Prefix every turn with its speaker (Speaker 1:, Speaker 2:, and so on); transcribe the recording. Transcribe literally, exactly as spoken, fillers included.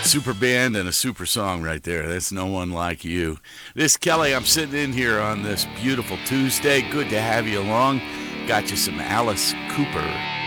Speaker 1: Super band and a super song right there. That's No One Like You. This is Kelly. I'm sitting in here on this beautiful Tuesday. Good to have you along. Got you some Alice Cooper.